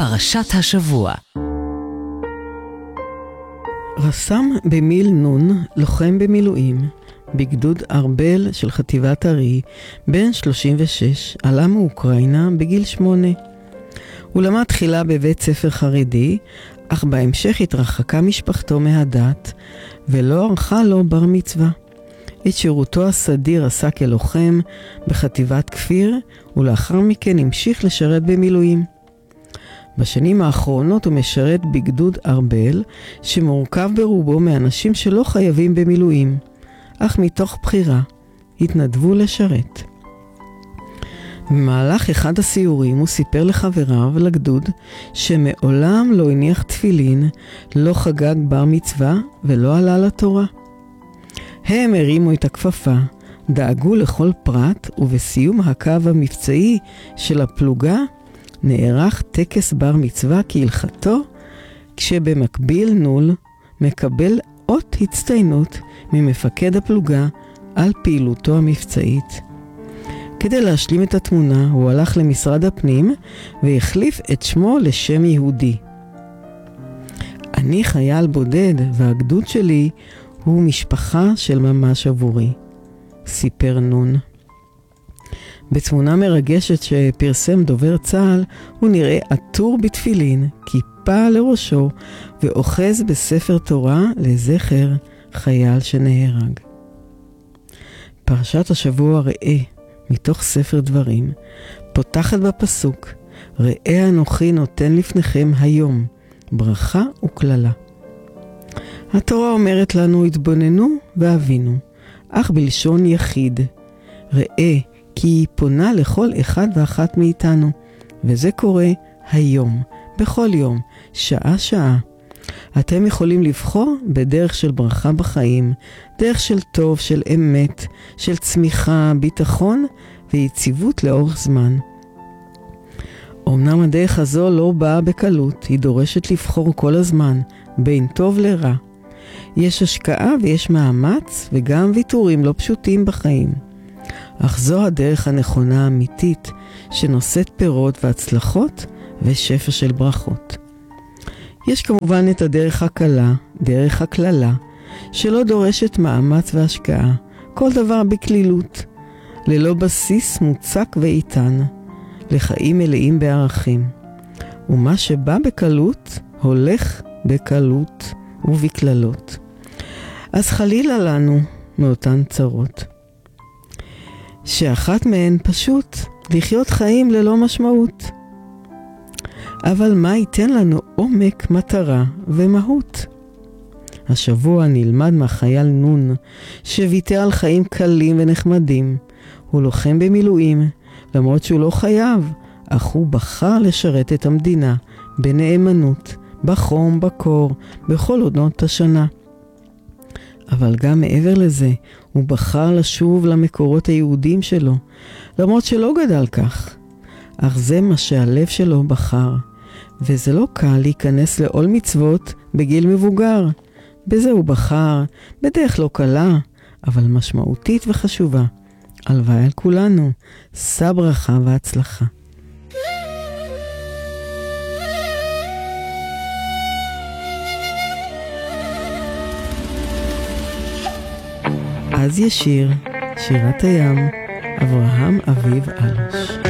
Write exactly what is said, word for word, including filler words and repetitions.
פרשת השבוע. רס"מ במיל נון, לוחם במילואים, בגדוד ארבל של חטיבת ארי, בן שלושים ושש, עלה מאוקראינה בגיל שמונה. הוא למד תחילה בבית ספר חרדי, אך בהמשך התרחקה משפחתו מהדת, ולא ערכה לו בר מצווה. את שירותו הסדיר עשה כלוחם בחטיבת כפיר, ולאחר מכן המשיך לשרת במילואים. בשנים האחרונות הוא משרת בגדוד ארבל, שמורכב ברובו מאנשים שלא חייבים במילואים, אך מתוך בחירה התנדבו לשרת. במהלך אחד הסיורים הוא סיפר לחבריו לגדוד שמעולם לא הניח תפילין, לא חגג בר מצווה ולא עלה לתורה. הם הרימו את הכפפה, דאגו לכל פרט, ובסיום הקו המבצעי של הפלוגה נערך טקס בר מצווה כהלכתו, כשבמקביל נול מקבל אות הצטיינות ממפקד הפלוגה על פעילותו המבצעית. כדי להשלים את התמונה הוא הלך למשרד הפנים והחליף את שמו לשם יהודי. אני חייל בודד והגדוד שלי הוא משפחה של ממש עבורי, סיפר נון. בתמונה מרגשת שפרסם דובר צה"ל הוא נראה עטור בתפילין, כיפה לראשו ואוחז בספר תורה לזכר חייל שנהרג. פרשת השבוע ראה מתוך ספר דברים פותחת בפסוק: ראה אנוכי נותן לפניכם היום ברכה וכללה. התורה אומרת לנו התבוננו והבינו, אך בלשון יחיד. ראה כי היא פונה לכל אחד ואחת מאיתנו, וזה קורה היום, בכל יום, שעה שעה. אתם יכולים לבחור בדרך של ברכה בחיים, דרך של טוב, של אמת, של צמיחה, ביטחון ויציבות לאורך זמן. אמנם הדרך הזו לא באה בקלות, היא דורשת לבחור כל הזמן, בין טוב לרע. יש השקעה ויש מאמץ וגם ויתורים לא פשוטים בחיים. אך זו הדרך הנכונה האמיתית, שנושאת פירות והצלחות ושפע של ברכות. יש כמובן את הדרך הקלה, דרך הכללה, שלא דורשת מאמץ והשקעה, כל דבר בכלילות, ללא בסיס מוצק ואיתן, לחיים מלאים בערכים. ומה שבא בקלות, הולך בקלות ובכללות. אז חלילה לנו מאותן צרות. שאחת מהן פשוט לחיות חיים ללא משמעות. אבל מה ייתן לנו עומק, מטרה ומהות? השבוע נלמד מהחייל נון, שוויתר על חיים קלים ונחמדים. הוא לוחם במילואים, למרות שהוא לא חייב, אך הוא בחר לשרת את המדינה בנאמנות, בחום, בקור, בכל עונות השנה. אבל גם מעבר לזה, הוא בחר לשוב למקורות היהודים שלו, למרות שלא גדל כך. אך זה מה שהלב שלו בחר, וזה לא קל להיכנס לעול מצוות בגיל מבוגר. בזה הוא בחר, בדרך לא קלה, אבל משמעותית וחשובה. הלוואי על כולנו, שא ברכה והצלחה. אז ישיר, שירת הים, אברהם אביב אלוש.